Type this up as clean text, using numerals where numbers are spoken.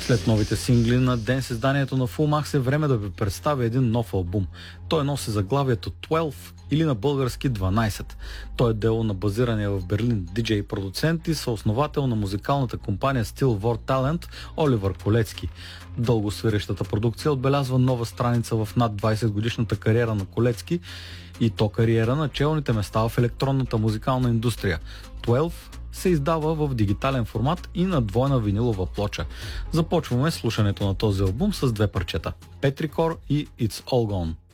След новите сингли на днес изданието на Fullmax е време да ви представя един нов албум. Той носи заглавието 12 или на български 12. Той е дело на базирания в Берлин диджей продуцент и съосновател на музикалната компания Stillwar Talent Оливър Колецки. Дълго свирещата продукция отбелязва нова страница в над 20 годишната кариера на Колецки и то кариера на челните места в електронната музикална индустрия. 12 се издава в дигитален формат и на двойна винилова плоча. Започваме слушането на този албум с две парчета: Petrichor и It's All Gone.